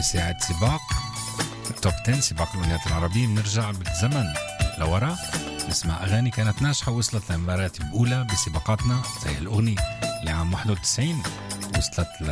بساعة سباق توب 10 سباق الأغنيات العربية. بنرجع بالزمن لورا نسمع أغاني كانت ناجحة وصلت لمراتب أولى بسباقاتنا، زي الأغنية اللي عام 91 وصلت